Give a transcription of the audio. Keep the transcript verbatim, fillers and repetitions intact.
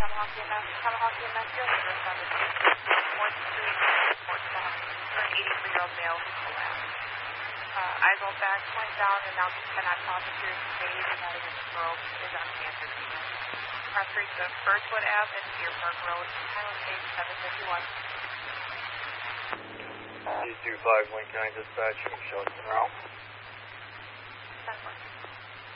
Tomahawk E M S, Tomahawk E M S, your neighbor on the fourth Street, Fort Salem, for an eighty-three-year-old male who collapsed. Uh, eyes rolled back, point down, and now cannot talk to his stage, not even stroke, is on cancer treatment. Press three to Birchwood Ave and Deer Park Road, Highland Stage seven fifty-one. D two five Lincoln Dispatch, Shelton Route.